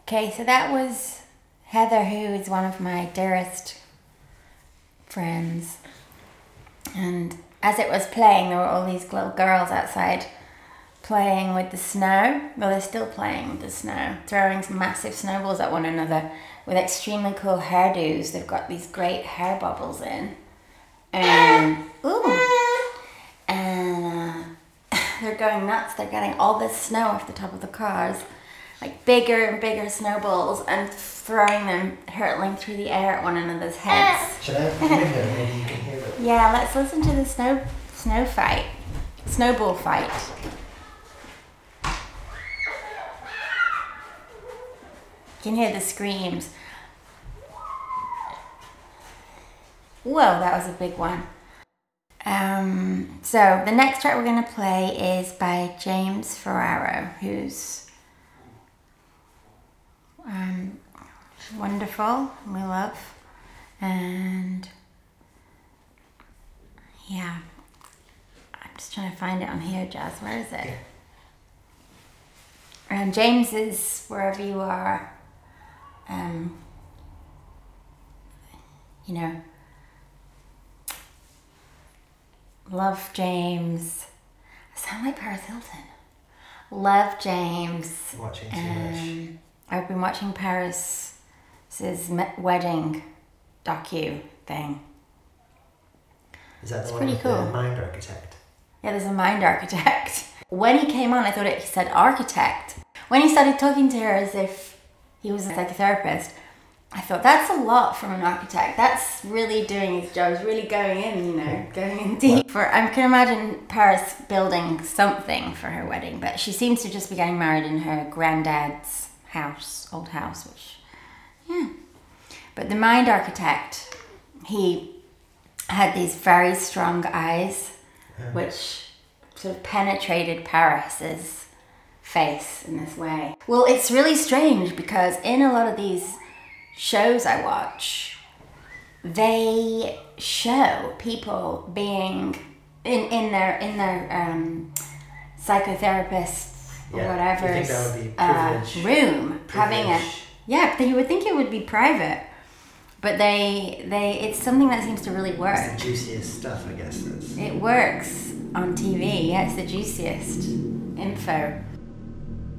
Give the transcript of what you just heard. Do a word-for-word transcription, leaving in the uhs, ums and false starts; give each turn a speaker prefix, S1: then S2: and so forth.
S1: Okay, so that was Heather, who is one of my dearest friends. And as it was playing, there were all these little girls outside playing with the snow. Well, they're still playing with the snow, throwing some massive snowballs at one another with extremely cool hairdos. They've got these great hair bubbles in. And, ooh, and uh, they're going nuts. They're getting all this snow off the top of the cars, like bigger and bigger snowballs, and throwing them, hurtling through the air at one another's heads.
S2: Should I put it here? Maybe you can hear it.
S1: Yeah, let's listen to the snow snow fight, snowball fight. You can hear the screams. Whoa, that was a big one. Um, so the next track we're going to play is by James Ferraro, who's um, wonderful, we love, and yeah, I'm just trying to find it on here, Jazz. Where is it? And um, James is wherever you are. Um, you know, love James. I sound like Paris Hilton. Love James.
S2: Watching too
S1: um,
S2: much.
S1: I've been watching Paris's wedding docu thing.
S2: Is that the
S1: It's
S2: one
S1: pretty
S2: with
S1: cool.
S2: the mind architect?
S1: Yeah, there's a mind architect. When he came on, I thought it he said architect. When he started talking to her as if he was a psychotherapist, I thought that's a lot from an architect. That's really doing his job. He's really going in, you know, going in deep. For I can imagine Paris building something for her wedding, but she seems to just be getting married in her granddad's house, old house, which, yeah. But the mind architect, he had these very strong eyes,
S2: Yeah.
S1: which sort of penetrated Paris's face in this way. Well, it's really strange because in a lot of these shows I watch, they show people being in, in their in their um, psychotherapist or
S2: Yeah,
S1: whatever's
S2: you think that would be
S1: uh,
S2: privilege-
S1: room, having a
S2: privilege.
S1: yeah. But you would think it would be private, but they they it's something that seems to really work.
S2: It's the juiciest stuff, I guess. That's...
S1: It works on T V. Yeah, it's the juiciest info.